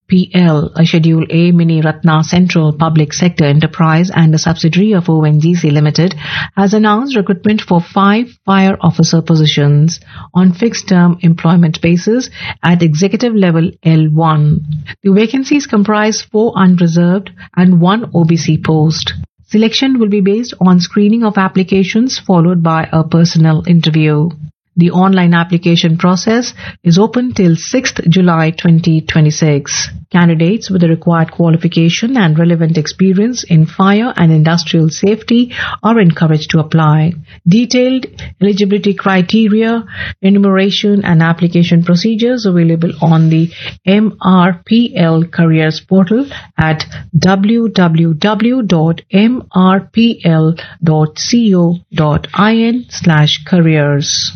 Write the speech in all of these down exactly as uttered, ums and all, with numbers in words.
P L, a Schedule A Mini Ratna Central Public Sector Enterprise and a subsidiary of O N G C Limited, has announced recruitment for five fire officer positions on fixed-term employment basis at executive level L one. The vacancies comprise four unreserved and one O B C post. Selection will be based on screening of applications followed by a personnel interview. The online application process is open till sixth July twenty twenty-six. Candidates with the required qualification and relevant experience in fire and industrial safety are encouraged to apply. Detailed eligibility criteria, enumeration and application procedures available on the M R P L Careers portal at w w w dot m r p l dot co dot in slash careers.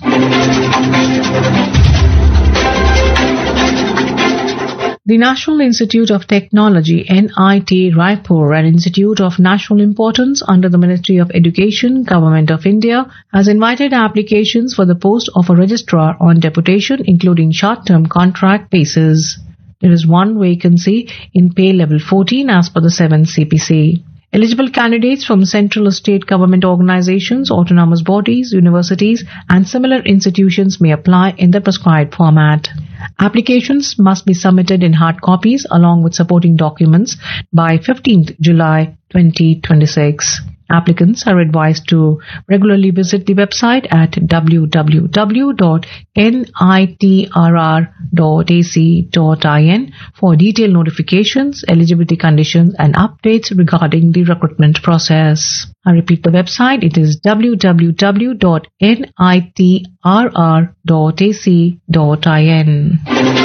The National Institute of Technology, N I T Raipur, an institute of national importance under the Ministry of Education, Government of India, has invited applications for the post of a registrar on deputation, including short-term contract basis. There is one vacancy in pay level fourteen as per the seventh C P C. Eligible candidates from central or state government organizations, autonomous bodies, universities and similar institutions may apply in the prescribed format. Applications must be submitted in hard copies along with supporting documents by fifteenth July twenty twenty-six. Applicants are advised to regularly visit the website at w w w dot n i t r r dot a c dot in for detailed notifications, eligibility conditions and updates regarding the recruitment process. I repeat the website, it is w w w dot n i t r r dot a c dot in.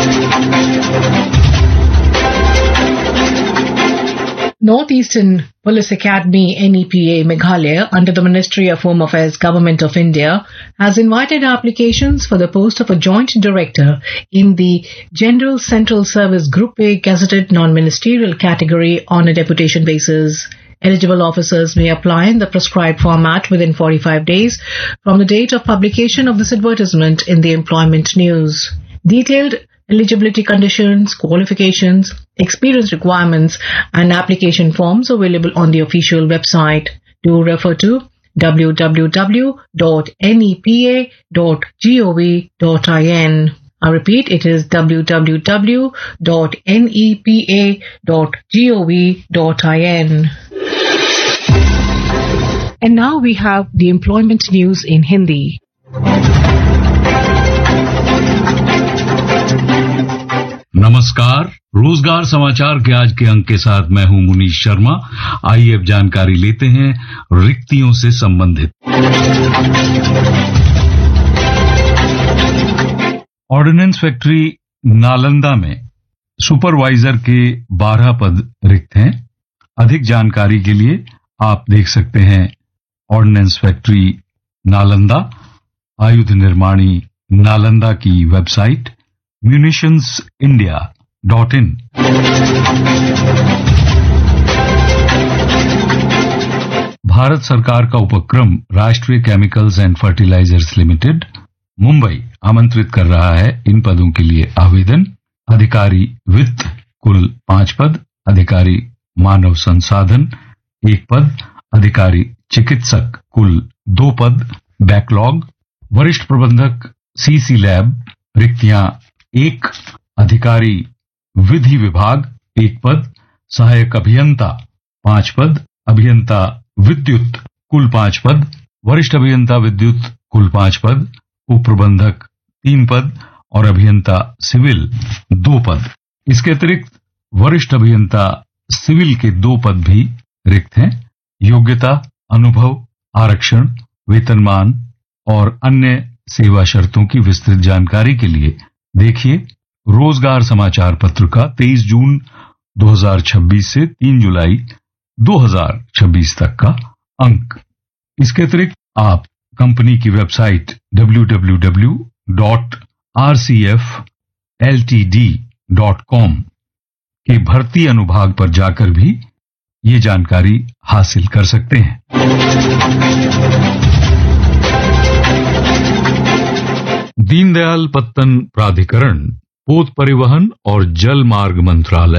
Northeastern Police Academy N E P A Meghalaya under the Ministry of Home Affairs Government of India has invited applications for the post of a joint director in the General Central Service Group A gazetted non-ministerial category on a deputation basis. Eligible officers may apply in the prescribed format within forty-five days from the date of publication of this advertisement in the Employment News. Detailed eligibility conditions, qualifications, experience requirements and application forms available on the official website. Do refer to w w w dot n e p a dot gov dot in. I repeat, it is w w w dot n e p a dot gov dot in. And now we have the employment news in Hindi. नमस्कार, रोजगार समाचार के आज के अंक के साथ मैं हूं मुनीश शर्मा। आइए अब जानकारी लेते हैं रिक्तियों से संबंधित। ऑर्डिनेंस फैक्ट्री नालंदा में सुपरवाइजर के बारह पद रिक्त हैं। अधिक जानकारी के लिए आप देख सकते हैं ऑर्डिनेंस फैक्ट्री नालंदा, आयुध निर्माणी नालंदा की website munitions india dot in। Bharat सरकार का उपक्रम राष्ट्रीय chemicals and fertilisers limited Mumbai आमंत्रित कर रहा है इन पदों के लिए आवेदन। अधिकारी वित्त कुल पांच पद, अधिकारी मानव संसाधन एक पद, अधिकारी चिकित्सक कुल दो पद, बैकलॉग। वरिष्ठ प्रबंधक सीसी लैब रिक्तियां एक, अधिकारी विधि विभाग एक पद, सहायक अभियंता पांच पद, अभियंता विद्युत कुल पांच पद, वरिष्ठ अभियंता विद्युत कुल पांच पद, उप प्रबंधक तीन पद और अभियंता सिविल दो पद। इसके अतिरिक्त वरिष्ठ अभियंता सिविल के दो पद भी रिक्त हैं। योग्यता, अनुभव, आरक्षण, वेतनमान और अन्य सेवा शर्तों की विस्तृत जानकारी के लिए देखिए रोजगार समाचार पत्र का तेईस जून दो हज़ार छब्बीस से तीन जुलाई दो हज़ार छब्बीस तक का अंक। इसके अतिरिक्त आप कंपनी की website W W W dot R C F L T D dot com के भर्ती अनुभाग पर जाकर भी ये जानकारी हासिल कर सकते हैं। दीनदयाल पत्तन प्राधिकरण, पोत परिवहन और जल मार्ग मंत्रालय